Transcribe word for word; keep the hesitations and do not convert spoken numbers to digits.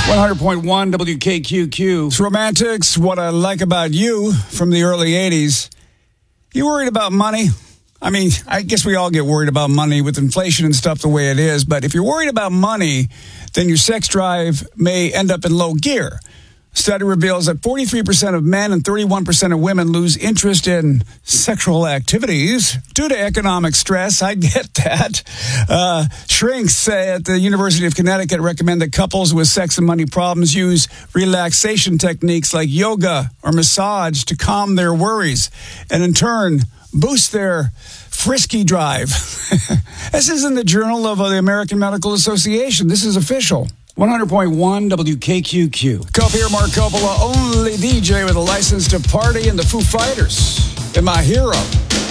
one hundred point one W K Q Q. It's Romantics, What I Like About You from the early eighties. You worried about money? I mean, I guess we all get worried about money with inflation and stuff the way it is. But if you're worried about money, then your sex drive may end up in low gear. Study reveals that forty-three percent of men and thirty-one percent of women lose interest in sexual activities due to economic stress. I get that. Uh, shrinks at the University of Connecticut recommend that couples with sex and money problems use relaxation techniques like yoga or massage to calm their worries and in turn boost their frisky drive. This is in the Journal of the American Medical Association. This is official. one hundred point one W K Q Q. Cope here, Mark Coppola, only D J with a license to party, and the Foo Fighters. And my hero.